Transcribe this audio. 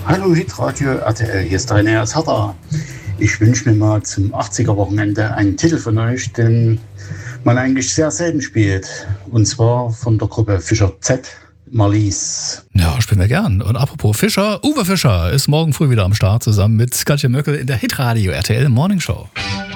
Hallo Hitradio RTL, hier ist Rainer aus Hertha. Ich wünsche mir mal zum 80er-Wochenende einen Titel von euch, den man eigentlich sehr selten spielt. Und zwar von der Gruppe Fischer Z, Marlies. Ja, spielen wir gern. Und apropos Fischer, Uwe Fischer ist morgen früh wieder am Start zusammen mit Katja Möckel in der Hitradio RTL Morning Show.